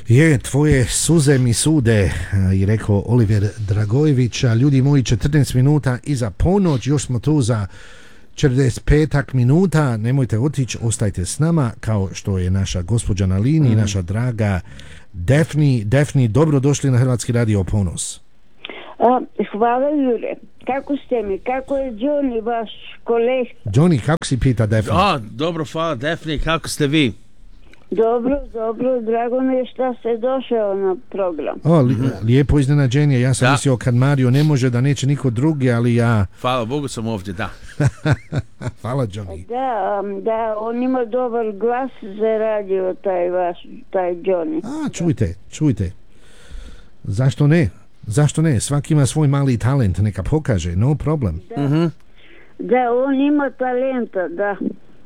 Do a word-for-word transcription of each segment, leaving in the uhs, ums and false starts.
Je, tvoje suze mi sude, i rekao Oliver Dragojević. Ljudi moji, četrnaest minuta iza ponoć, još smo tu za četrdeset pet minuta, nemojte otići, ostajte s nama, kao što je naša gospođa na liniji, mm. naša draga Defni. Defni, dobro došli na Hrvatski radio Ponos. A, hvala Jure, kako ste mi, kako je Johnny, vaš kolega? Johnny, kako si, pita Defni? A, dobro, hvala Defni, kako ste vi? Dobro, dobro, drago mi je što ste došao na program. O, li, lijepo iznenađenje, ja sam da. mislio kad Mario ne može da neće niko drugi, ali ja... Hvala Bogu sam ovdje, da. Hvala Johnny. Da, da, on ima dobar glas za radio, taj vaš, taj Johnny. A, čujte, čujte. Zašto ne? Zašto ne? Svaki ima svoj mali talent, neka pokaže, no problem. Da, mm-hmm. da on ima talenta, da.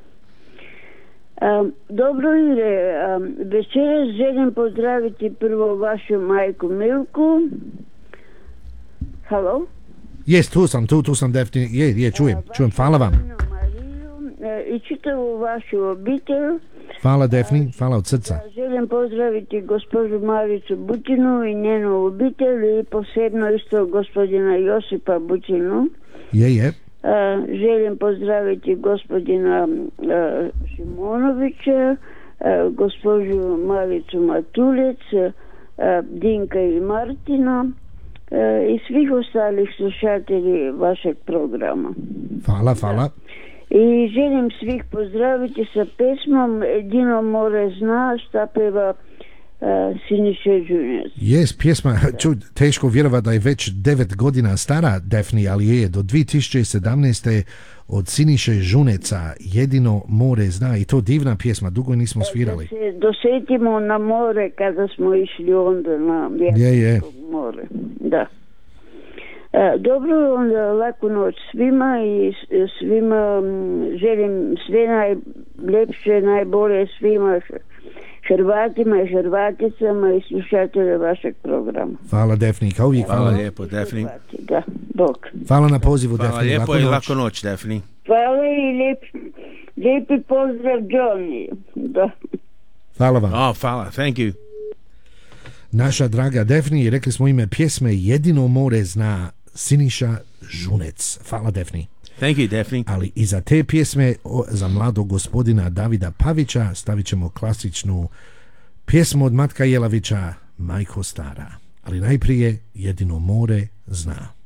Um, dobro Ire, um, večeras želim pozdraviti prvo vašu majku Milku. Halo? Jes, tu sam, tu, tu sam definitivno, je, je, čujem, uh, čujem, hvala vam. Mariju, uh, i čitavu vašu obitelj. Hvala Defni, hvala od srca. Uh, želim pozdraviti gospođu Maricu Butinu i njenu obitelj i posebno isto gospodina Josipa Butinu. Je, je. Uh, želim pozdraviti gospodina uh, Šimonovića, uh, gospođu Maricu Matulec, uh, Dinka i Martina uh, i svih ostalih slušatelji vašeg programa. Hvala, hvala. Da. I želim svih pozdraviti sa pesmom Jedino more zna, šta peva Uh, Siniša Đunjac. Jes, pjesma, ču, teško vjerovati da je već devet godina stara, Defni, ali je do dvije tisuće sedamnaeste od Siniše Žuneca, Jedino more zna, i to divna pjesma, dugo nismo svirali. Da se dosjetimo na more kada smo išli onda na Jadransko more. Da. Uh, dobro, onda laku noć svima i svima želim sve najljepše, najbolje svima Hrvatima i Hrvaticama i slušatelja vašeg programa. Hvala Defni, kao uvijek. Hvala, hvala lijepo Defni. Da, Bog. Hvala na pozivu hvala Defni. Hvala lijepo i lako noć Defni. Hvala i lijep, lijepi pozdrav Johnny. Da. Hvala vam. Oh, hvala, thank you. Naša draga Defni, rekli smo ime pjesme Jedino more zna, Siniša Žunec. Hvala Defni. Thank you, Defni. Ali i za te pjesme, o, za mladog gospodina Davida Pavića, stavit ćemo klasičnu pjesmu od Matka Jelavića, Majko stara. Ali najprije Jedino more zna.